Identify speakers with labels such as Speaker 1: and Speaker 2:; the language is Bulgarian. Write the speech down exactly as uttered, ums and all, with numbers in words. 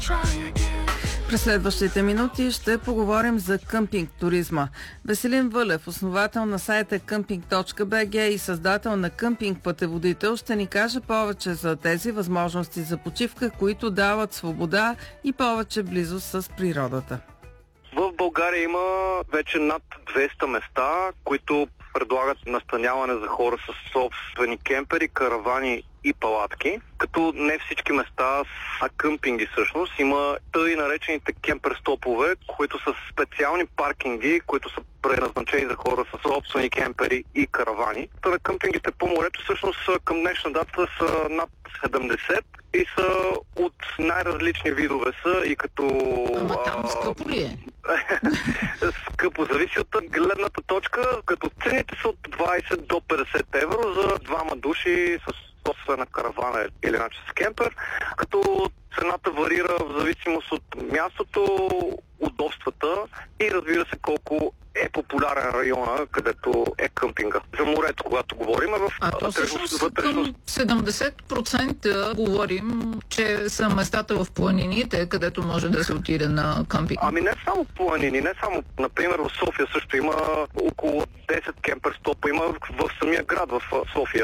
Speaker 1: През следващите минути ще поговорим за къмпинг туризма. Веселин Вълев, основател на сайта къмпинг точка би джи и създател на Къмпинг Пътеводител, ще ни каже повече за тези възможности за почивка, които дават свобода и повече близост с природата.
Speaker 2: В България има вече над двеста места, които предлагат настаняване за хора с собствени кемпери, каравани и палатки, като не всички места са къмпинги всъщност. Има тъй наречените кемпер-стопове, които са специални паркинги, които са предназначени за хора с собствени кемпери и каравани. Та на къмпингите по морето всъщност към днешна дата са над седемдесет и са от най-различни видове са и като...
Speaker 3: Ама там скъпо ли е?
Speaker 2: Скъпо, зависи от гледната точка, като цените са от двайсет до петдесет евро за двама души с собствена каравана или иначе с кемпер, като цената варира в зависимост от мястото, удобствата и разбира се колко е популярен района, където е къмпинга. За морето, когато говорим, е в
Speaker 3: а то всъщност към седемдесет процента говорим, че са местата в планините, където може да се отиде на къмпинг.
Speaker 2: Ами не само планини, не само, например в София също има около десет кемпер стопа, има в, в самия град в София.